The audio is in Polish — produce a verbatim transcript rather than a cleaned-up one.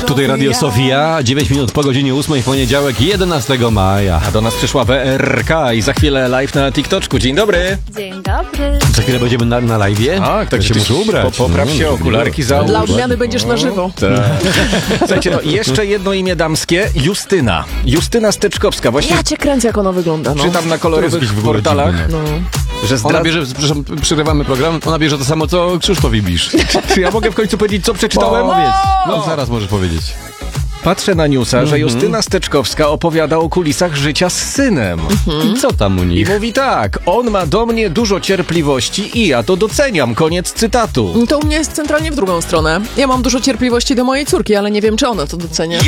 Tutaj Radio Sofia, dziewięć minut po godzinie ósmej w poniedziałek, jedenastego maja. A do nas przyszła W R K i za chwilę live na TikToku. Dzień dobry. Dzień dobry. Za chwilę będziemy na, na live'ie? Tak, tak się muszę ubrać. Po, popraw No, się, no, okularki no, za Dla odmiany będziesz na żywo. Tak. Słuchajcie, no jeszcze jedno imię damskie. Justyna. Justyna Steczkowska. Właśnie Ja cię kręcę, jak ono wygląda. No. czytam na To jest kolorowych jakiś w ogóle portalach, dziwne. No. że Ona zdradza... bierze, przepraszam, przerywamy program, ona bierze to samo co Krzysztof Ibisz. Czy ja mogę w końcu powiedzieć, co przeczytałem? Powiedz. No zaraz możesz powiedzieć. Patrzę na newsa, że Justyna Steczkowska opowiada o kulisach życia z synem. I co tam u I nich? mówi tak, on ma do mnie dużo cierpliwości i ja to doceniam. Koniec cytatu. To u mnie jest centralnie w drugą stronę. Ja mam dużo cierpliwości do mojej córki, ale nie wiem, czy ona to docenia.